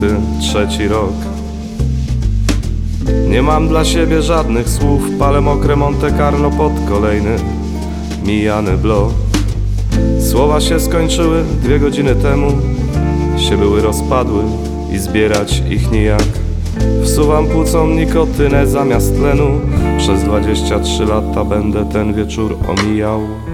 trzeci rok. Nie mam dla siebie żadnych słów, palę mokre Monte Carlo pod kolejny mijany blok. Słowa się skończyły 2 godziny temu, się były rozpadły i zbierać ich nijak. Wsuwam płucom nikotynę zamiast tlenu, przez 23 lata będę ten wieczór omijał.